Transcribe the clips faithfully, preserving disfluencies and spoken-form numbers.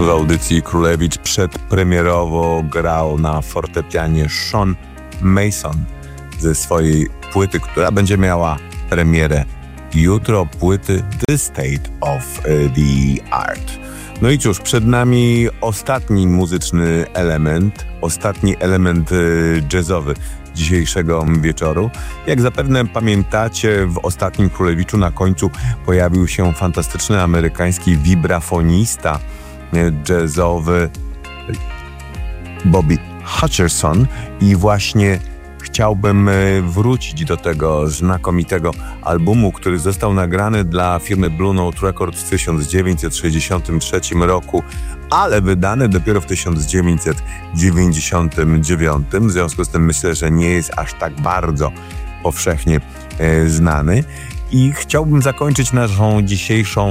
W audycji Królewicz przedpremierowo grał na fortepianie Sean Mason ze swojej płyty, która będzie miała premierę jutro, płyty The State of the Art. No i cóż, przed nami ostatni muzyczny element, ostatni element jazzowy dzisiejszego wieczoru. Jak zapewne pamiętacie, w ostatnim Królewiczu na końcu pojawił się fantastyczny amerykański wibrafonista jazzowy Bobby Hutcherson i właśnie chciałbym wrócić do tego znakomitego albumu, który został nagrany dla firmy Blue Note Records w tysiąc dziewięćset sześćdziesiątym trzecim roku, ale wydany dopiero w tysiąc dziewięćset dziewięćdziesiątym dziewiątym. W związku z tym myślę, że nie jest aż tak bardzo powszechnie e, znany. I chciałbym zakończyć naszą dzisiejszą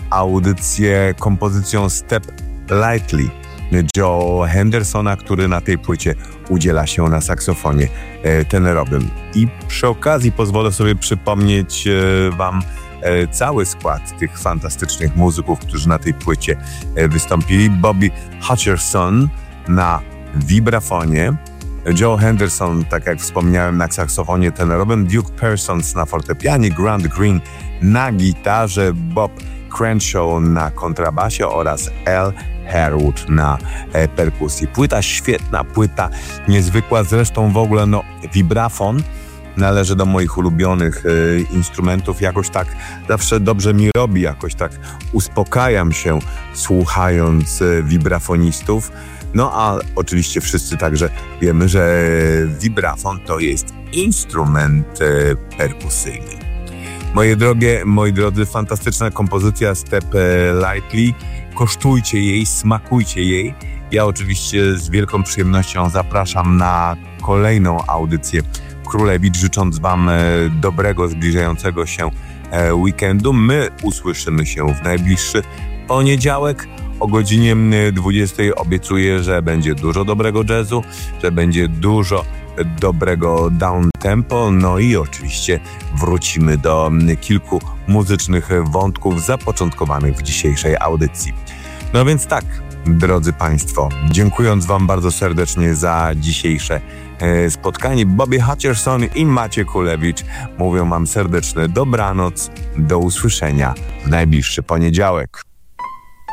audycję kompozycją Step Lightly Joe Hendersona, który na tej płycie udziela się na saksofonie e, tenorowym. I przy okazji pozwolę sobie przypomnieć e, wam e, cały skład tych fantastycznych muzyków, którzy na tej płycie e, wystąpili. Bobby Hutcherson na wibrafonie, Joe Henderson, tak jak wspomniałem, na saksofonie tenorowym, Duke Persons na fortepianie, Grant Green na gitarze, Bob Crenshaw na kontrabasie oraz L. Harewood na e, perkusji. Płyta świetna, płyta niezwykła, zresztą w ogóle no wibrafon należy do moich ulubionych e, instrumentów, jakoś tak zawsze dobrze mi robi, jakoś tak uspokajam się słuchając e, wibrafonistów. No a oczywiście wszyscy także wiemy, że wibrafon to jest instrument e, perkusyjny. Moje drogie, moi drodzy, fantastyczna kompozycja Step Lightly. Kosztujcie jej, smakujcie jej. Ja oczywiście z wielką przyjemnością zapraszam na kolejną audycję Królewicz, życząc wam dobrego, zbliżającego się weekendu. My usłyszymy się w najbliższy poniedziałek o godzinie dwudziestej. Obiecuję, że będzie dużo dobrego jazzu, że będzie dużo dobrego downtempo, no i oczywiście wrócimy do kilku muzycznych wątków zapoczątkowanych w dzisiejszej audycji. No więc tak, drodzy Państwo, dziękując wam bardzo serdecznie za dzisiejsze spotkanie, Bobby Hutcherson i Maciej Kulewicz mówią wam serdeczne dobranoc, do usłyszenia w najbliższy poniedziałek.